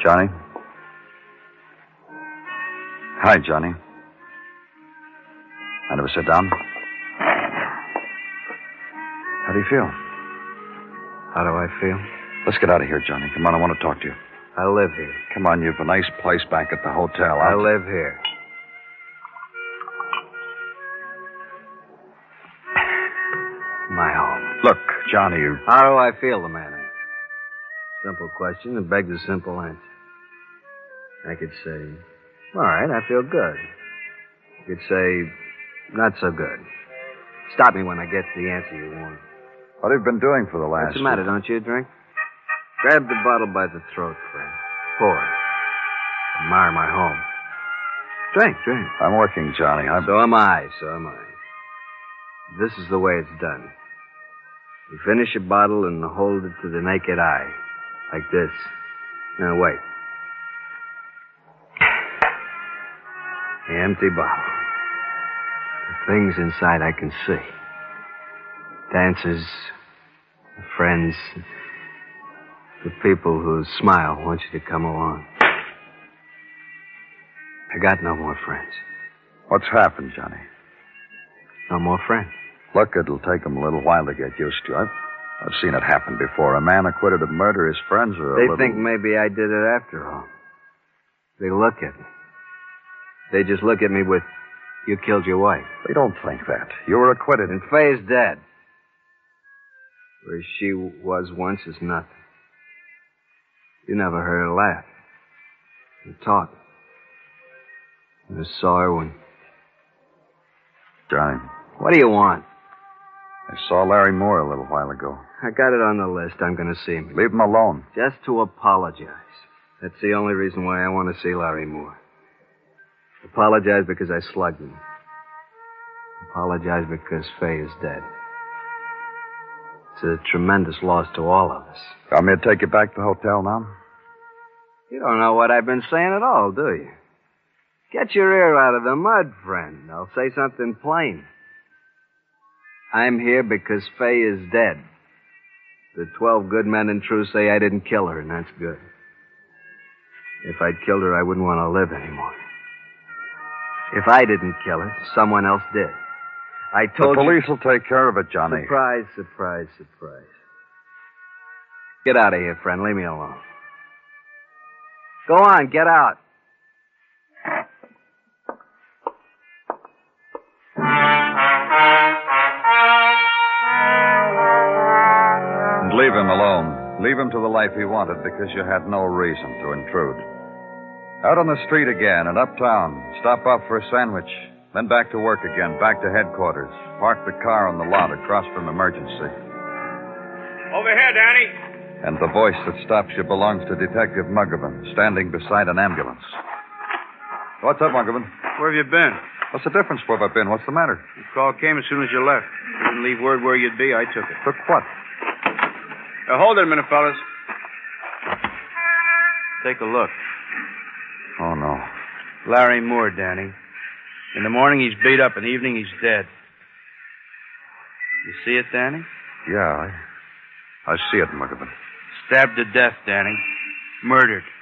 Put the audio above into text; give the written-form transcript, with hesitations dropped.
Johnny? Hi, Johnny. Mind if I sit down? How do you feel? How do I feel? Let's get out of here, Johnny. Come on, I want to talk to you. I live here. Come on, you've a nice place back at the hotel. I live here. My home. Look, Johnny, you... How do I feel, the man asked. Simple question that begs a simple answer. I could say, all right, I feel good. I could say, not so good. Stop me when I get the answer you want. What have you been doing for the last... What's the matter, don't you drink? Grab the bottle by the throat, friend. Pour it. Admire my home. Drink. I'm working, Johnny. So am I. This is the way it's done. You finish a bottle and hold it to the naked eye. Like this. Now, wait. The empty bottle. The things inside I can see. Dancers, friends, the people whose smile want you to come along. I got no more friends. What's happened, Johnny? No more friends. Look, it'll take them a little while to get used to it. I've seen it happen before. A man acquitted of murder, his friends are They think maybe I did it after all. They look at me. They just look at me with, you killed your wife. They don't think that. You were acquitted. And Faye's dead. Where she was once is nothing. You never heard her laugh. Or talk. You saw her when... Johnny. What do you want? I saw Larry Moore a little while ago. I got it on the list. I'm going to see him. Leave him alone. Just to apologize. That's the only reason why I want to see Larry Moore. Apologize because I slugged him. Apologize because Faye is dead. It's a tremendous loss to all of us. Want me to take you back to the hotel now? You don't know what I've been saying at all, do you? Get your ear out of the mud, friend. I'll say something plain. I'm here because Faye is dead. The 12 good men and true say I didn't kill her, and that's good. If I'd killed her, I wouldn't want to live anymore. If I didn't kill her, someone else did. I told you... The police will take care of it, Johnny. Surprise, surprise, surprise. Get out of here, friend. Leave me alone. Go on, get out. And leave him alone. Leave him to the life he wanted because you had no reason to intrude. Out on the street again and uptown. Stop off for a sandwich. Then back to work again, back to headquarters. Park the car on the lot across from emergency. Over here, Danny. And the voice that stops you belongs to Detective Muggerman, standing beside an ambulance. What's up, Muggerman? Where have you been? What's the difference? Where have I been? What's the matter? The call came as soon as you left. You didn't leave word where you'd be. I took it. Took what? Hold it a minute, fellas. Take a look. Oh, no. Larry Moore, Danny. In the morning, he's beat up. In the evening, he's dead. You see it, Danny? Yeah, I see it, Muggerman. Stabbed to death, Danny. Murdered.